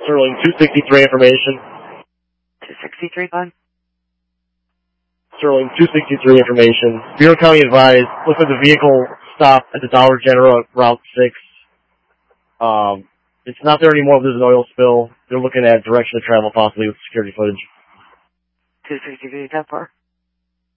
Sterling 263 information. 263, bud. Sterling 263 information. Bureau County advised, looks like the vehicle stopped at the Dollar General at Route 6. It's not there anymore, but there's an oil spill. They're looking at direction of travel possibly with security footage. 263, that far?